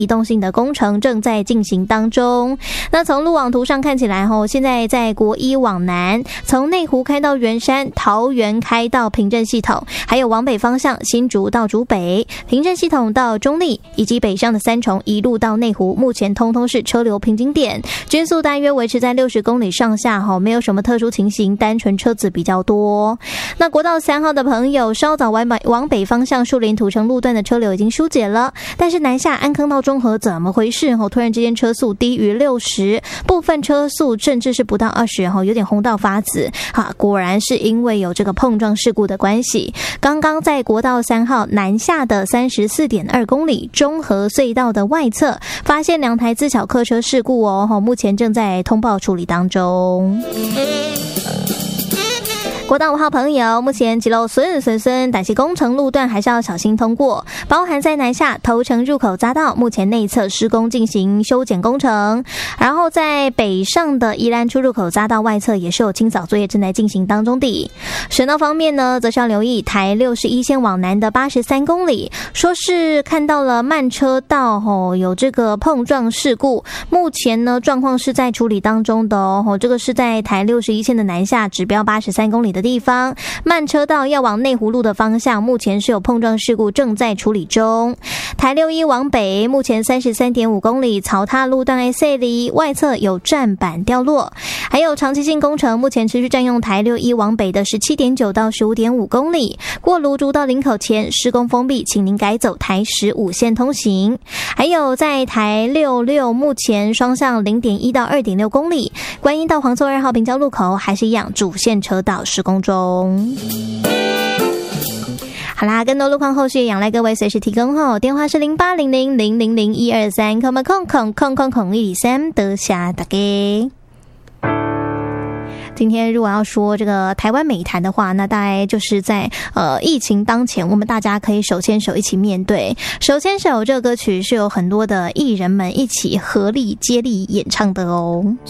移动性的工程正在进行当中。那从路网图上看起来现在在国一往南，从内湖开到圆山，桃园开到平镇系统，还有往北方向新竹到竹北，平镇系统到中立，以及北上的三重一路到内湖，目前通通是车流瓶颈点，均速大约维持在60公里上下，没有什么特殊情形，单纯车子比较多。那国道3号的朋友，稍早往北方向树林土城路段的车流已经疏解了，但是南下安坑到中和怎么回事？突然之间车速低于60，部分车速甚至是不到20，有点红到发紫。果然是因为有这个碰撞事故的关系。刚刚在国道3号南下的34.2公里中和隧道的外侧，发现2台自小客车事故目前正在通报处理当中。国道5号朋友，目前几路顺，但是工程路段还是要小心通过，包含在南下头城入口匝道，目前内侧施工进行修剪工程，然后在北上的宜兰出入口匝道外侧也是有清扫作业正在进行当中的。省道方面呢，则是要留意台61线往南的83公里，说是看到了慢车道有这个碰撞事故，目前呢状况是在处理当中的这个是在台61线的南下指标83公里的地方，慢车道要往内湖路的方向，目前是有碰撞事故正在处理中。台61往北，目前33.5公里草踏路段 A 里外侧有站板掉落，还有长期性工程，目前持续占用台61往北的17.9到15.5公里，过芦竹到林口前施工封闭，请您改走台15线通行。还有在台66，目前双向0.1到2.6公里，观音到黄厝2号平交路口还是一样主线车道施工中。好啦，更多路况后续仰赖各位随时提供电话是0800000123，空123得下大家。今天如果要说这个台湾美谈的话，那大概就是在疫情当前，我们大家可以手牵手一起面对。手牵手这个歌曲是有很多的艺人们一起合力接力演唱的哦。